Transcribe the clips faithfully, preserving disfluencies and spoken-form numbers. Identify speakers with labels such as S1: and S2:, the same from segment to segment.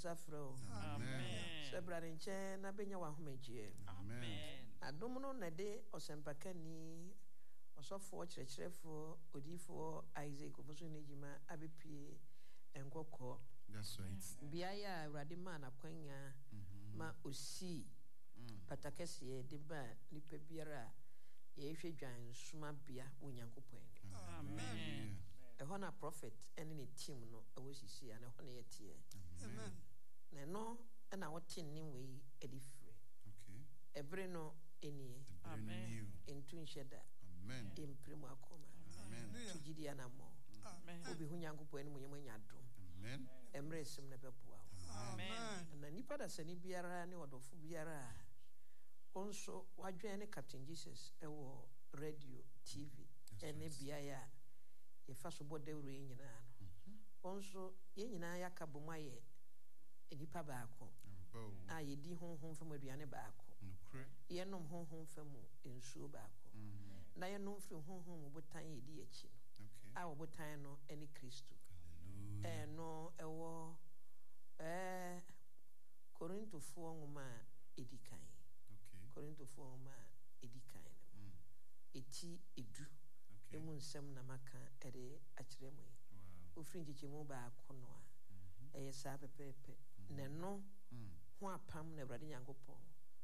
S1: Onsafro.
S2: Amen.
S1: Sebrani nche na benya wa homegie.
S2: Amen.
S1: Adom no na de osempakani osofo kyerɛkyerɛfo odifo Isaac ofoso nejima abepie enkokɔ.
S3: That's right.
S1: Biaya awurade ma na kwanya ma osi patakɛseɛ de ba nipa biara ye hwɛ dwan suma bia wonyankopɔn ani.
S2: Amen.
S1: Ɛhɔ na prophet ɛne ne team no ɛwɔ sisi ana ɛhɔ na yɛteɛ.
S3: Amen.
S1: Na no ɛna wɔte nim wei ɛde frɛ.
S3: Okay.
S1: Ɛbere no enie.
S2: Amen.
S1: Entu nhyɛda.
S3: Amen.
S1: Empremu akoma.
S3: Amen.
S1: Tugidi anamo.
S2: Amen.
S1: Obi hu nyankopɔn ani munyem nyadom.
S3: Amen.
S1: Emre sim na bɛboa.
S2: Amen.
S1: Na nipa da sani biara ne ɔdɔfo biara onso wadwen ne Captain Jesus ɛwɔ radio T V ɛne biaya ye fa so bɔ dawuro nyinaa no. Onso ye nyinaa yaka bom ayɛ nipa baako. A ye di honhom fam aduane baako.
S3: Nukre.
S1: Ye nom honhom fam nsuo baako. Na ye nom firi honhom mu botan ye di akyi no.
S3: Okay.
S1: A wo botan no ɛne Kristo.
S3: Hallelujah.
S1: Eh no ɛwɔ eh Korintofo nwoma edikan.
S3: Okay.
S1: Korintofo nwoma edikan no.
S3: Mm.
S1: Eti edu.
S3: Okay.
S1: Emu nsɛm na maka ɛde akyerɛ mu yi.
S3: Wow.
S1: Ofiri nkyekye baako no a ɛyɛ saa pepepe. Na no ho apam na Awurade Nyankopɔn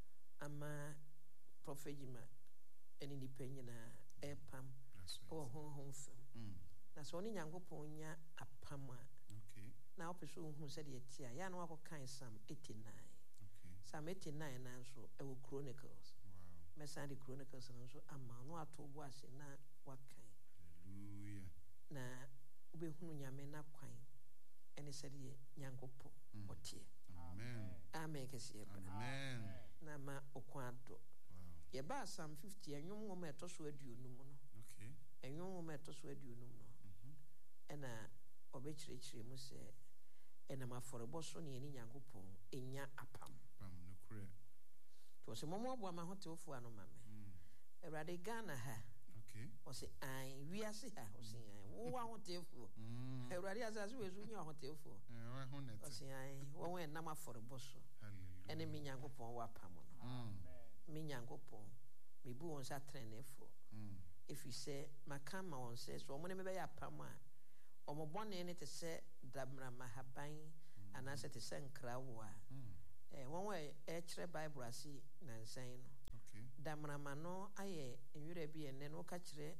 S1: ama prophet Jima ɛne nipa nyinaa ɛpam ɛwɔ honhom fam. Na so ne Nyankopɔn nya apam a
S3: okay.
S1: Na opeso hu sɛ de etia ya na wakɔkan Psalm eighty-nine.
S3: Okay.
S1: Psalm eighty-nine na nso ɛwɔ Chronicles.
S3: Wow.
S1: Mesa de Chronicles no nso ama no ato bo ase na wakan.
S3: Hallelujah.
S1: Na obehunu nyame na kwan ene sɛ de Nyankopɔn otie.
S3: Amen.
S1: Amen kesiye.
S3: Amen.
S1: Na ma okwado.
S3: Wow.
S1: Ye ba Psalm fifty enwom wo ma etoso aduonum no.
S3: Okay.
S1: Enwom wo ma etoso aduonum no.
S3: Mhm.
S1: Ena obekyirekyire mu sɛ ena maforebo so ne ani Nyankopɔn enya apam.
S3: Pam no kure.
S1: To se momo abo ma hotefo ano mame.
S3: Mm.
S1: Erade Ghana ha.
S3: Okay.
S1: O se ai wiase ha o se ai wo wa hotefo.
S3: Mm.
S1: Erade azazu wezu nya hotefo.
S3: Eh wa honet.
S1: O se ai wo wen na maforebo so.
S3: Hallelujah.
S1: Ene mi Nyankopɔn wa pam no.
S3: Mm.
S1: Mi Nyankopɔn mi bu won sa trenefo.
S3: Mm.
S1: Efi se makama won se so mo ne me be ya pam a omo bone ne te se damra mahaban anase te se nkrawo a eh won we e kire Bible asi nansan no.
S3: Okay.
S1: Damra mano aye enwura bi enne no ka kire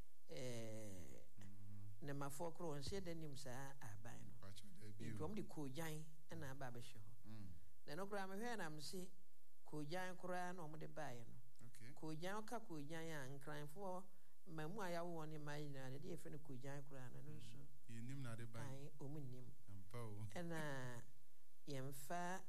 S1: eh ne mafo kro on se danim sa aban no. Ntom di kojan na ba be hwe ho.
S3: Mm.
S1: Na no kra me hwe na mse kojan kra na omo de bae no.
S3: Okay.
S1: Kojan ka kojan ya nkranfo mamu aya wo ne mai na de e fe ne kojan kra na no so.
S3: Yinim na de ban.
S1: Ai omunim.
S3: Ampa o.
S1: Ena yemfa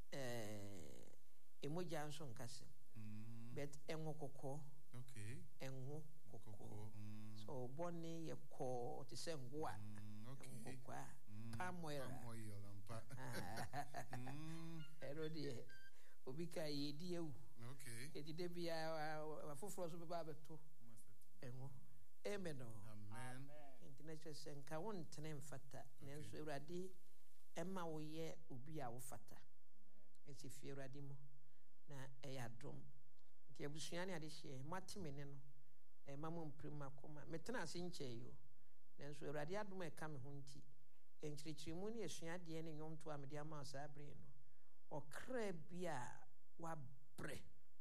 S1: eh emoja nso nkasem.
S3: Mm.
S1: Bet enwo kokko.
S3: Okay.
S1: Enwo kokko.
S3: Mm.
S1: So boni ye ko ti se ngwa.
S3: Mm. Okay.
S1: Kokko. Pamoira.
S3: Pamoira ampa. Mm.
S1: Erode obi ka yedi ewu.
S3: Okay.
S1: Edi de bia afoforo so beba beto. Enwo. Amen.
S3: Amen.
S1: International senka won tene mfata nanso Awurade emma wo ye obi a wo fata. Esi fi Awurade mo na eyadom. Nti abusua ne ade hye matemene no e mamu mprema koma metena ase nche yo. Nanso Awurade adom e ka me ho nti enkyirikyiri mu ne esua de ne nwomto a me de ama sa abre no. Okra bia wa bre.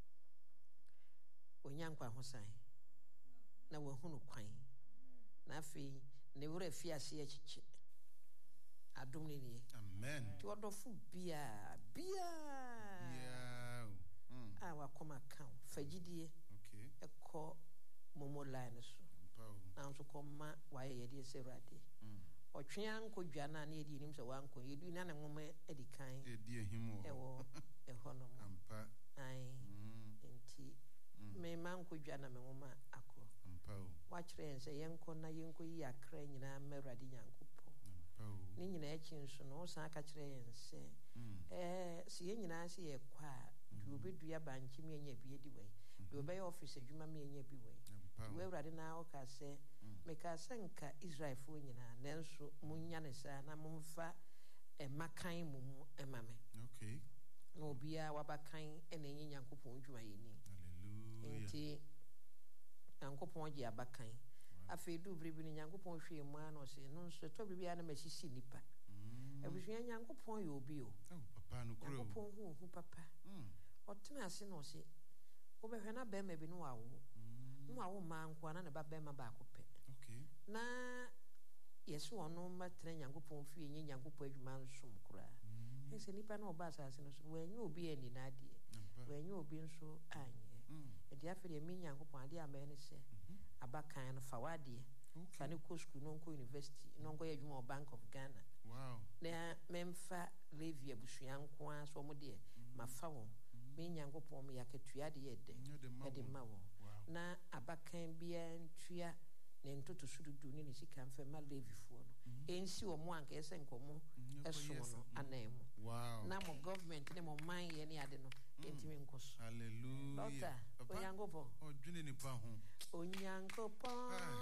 S1: Onyankwa hosan. Na wo hunu kwan. Na afi ne wura fi ase achiche. Adom ne nie.
S3: Amen.
S1: Ti odofo bia bia.
S3: Yeah. Mm.
S1: Ah wa koma kan fagidie.
S3: Okay.
S1: Eko momo line so.
S3: Ampa.
S1: Na nso koma wa ye de se Awurade.
S3: Mm.
S1: Otwea nkodwa na na edi nim se wa nko yedu na na ngoma edikan.
S3: Edi ehimo.
S1: Ewo ehono mo.
S3: Ampa.
S1: Ai. Mm. Enti me mankodwa na me ngoma akọ.
S3: Ampa.
S1: Wa kire ense yenko na yenko yi akra nyina ma Awurade Nyankopɔn.
S3: Ampa.
S1: Ni nyina echi nso no sa aka kire ense. Eh si ye nyina se ye kwa du obedua banchi me nya bi edi wei. Du obey office adwuma me nya bi wei. Du Awurade na o ka se me ka se nka Israel fo nyina nanso munya ne sa na mumfa e makan mumu e mame.
S3: Okay.
S1: No bia wabakan e na enyi Nyankopɔn dwuma yeni.
S3: Hallelujah.
S1: Nti Nyankopɔn gye abakan. Afi du bribi ni Nyankopɔn hwe mu ano se no so to bribi ana mahisi nipa. Abusua Nyankopɔn ye obi o.
S3: Oh, papa no kro.
S1: Nyankopɔn hu hu papa. Mm. Otena ase no se obehwe na be ma bi no wawo. No wawo ma nko ana ne ba be ma ba akopɛ.
S3: Okay.
S1: Na yesu ono matre Nyankopɔn fi enyi Nyankopɔn adwuma nsom kura. E se nipa na oba asase no so wanyi obi ani na ade. Wanyi obi nso anye. E dia fe de mi Nyankopɔn ade ama ne se abakan no fa wade. Fa ne ko school no ko university no ko adwuma Bank of Ghana.
S3: Wow.
S1: Na memfa Levi abusua nko a so mo de mafa won. Mi Nyankopɔn me yaketua de yede. E de ma won. Na abakan bia ntua ne ntoto sududu ne ne sika mfa ma Levi fo no. Ensi wo mo anka ese nkomo eso no anam.
S3: Wow.
S1: Na mo government ne mo man ye ne ade no entimi nkoso.
S3: Hallelujah.
S1: Doctor, Onyankopɔn.
S3: Odwene nipa ho.
S1: Onyankopɔn.